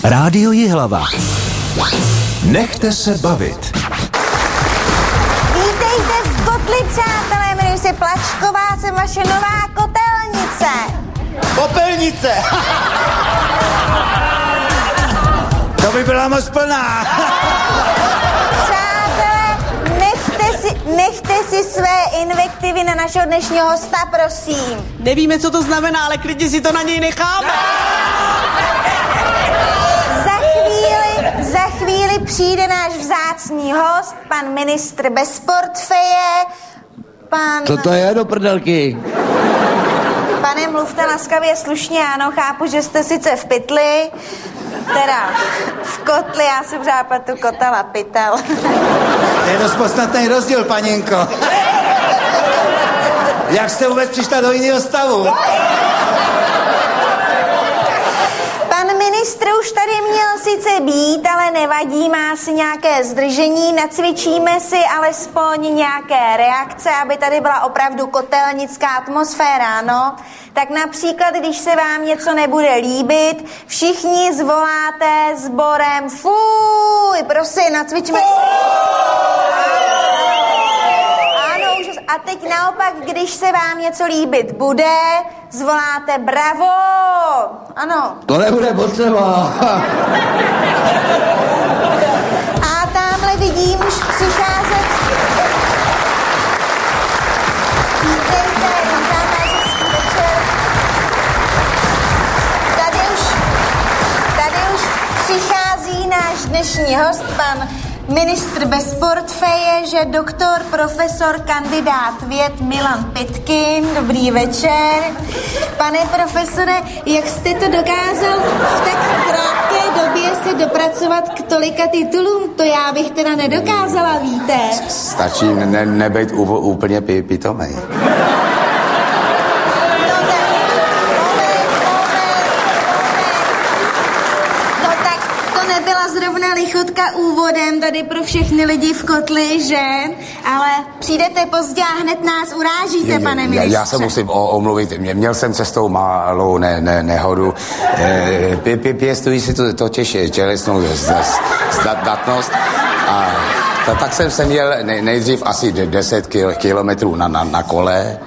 Rádio Jihlava. Nechte se bavit. Vítejte v Kotli, přátelé, jmenuji se Plačková, jsem vaše nová kotelnice. Popelnice! To by byla moc plná. Přátelé, nechte si své invektivy na našeho dnešního hosta, prosím. Nevíme, co to znamená, ale klidně si to na něj necháme. Za chvíli přijde náš vzácný host, pan ministr bez portfeje, Co to je do prdelky? Pane, mluvte laskavě slušně, ano, chápu, že jste sice v pytli, teda v kotli, já jsem západ tu kotel a pytel. To je dost podstatný rozdíl, paněnko. Jak jste vůbec přišla do jiného stavu? Pan ministr už tady měl sice být, ale nevadí, má si nějaké zdržení, nacvičíme si alespoň nějaké reakce, aby tady byla opravdu kotelnická atmosféra, no. Tak například, když se vám něco nebude líbit, všichni zvoláte sborem fuj, prosím, nacvičme si. Ano, už. A teď naopak, když se vám něco líbit bude, zvoláte bravo. Ano. To nebude potřeba. A tamhle vidím už přicházet. Vítejte, vítám vás hezký večer. Tady už přichází náš dnešní host, pan ministr bez portfeje, že doktor, profesor, kandidát věd Milan Pitkin. Dobrý večer. Pane profesore, jak jste to dokázal v tak krátké době se dopracovat k tolika titulům? To já bych teda nedokázala, víte. Stačí nebejt úplně pitomej. Zrovna lichotka úvodem tady pro všechny lidi v kotli, že? Ale přijdete pozdě a hned nás urážíte, pane ministře. Já se musím omluvit. Měl jsem cestou malou nehodu. Pěstují si totiž tělesnou zdatnost a tak jsem se měl nejdřív asi 10 kilometrů na kole.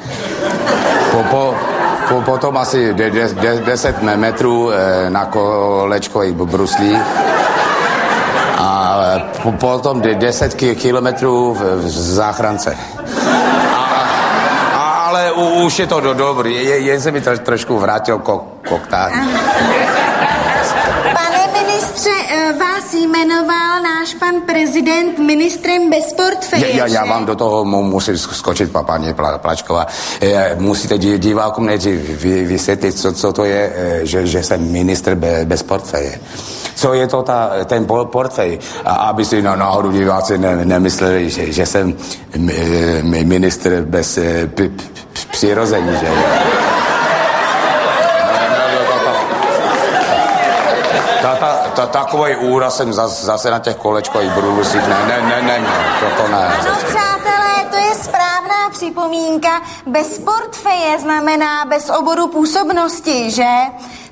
Potom asi 10 metrů na kolečkových bruslích. A potom 10 kilometrů v záchrance. Ale už je to dobrý, jen se mi trošku vrátil koktán. Pane ministře, vás jmenoval náš pan prezident ministrem bez portfeje. Já vám do toho musím skočit, paní Plačková. Musíte divákům nejdřív vysvětlit, co to je, že jsem ministr bez portfeje. Co je to ten portfej? Aby si náhodou diváci nemysleli, že jsem ministr bez přirození, že? Takový úraz jsem zase na těch kolečkových brusích. Ne, to ne. Ano, přátelé, to je správná připomínka. Bez portfeje znamená bez oboru působnosti, že?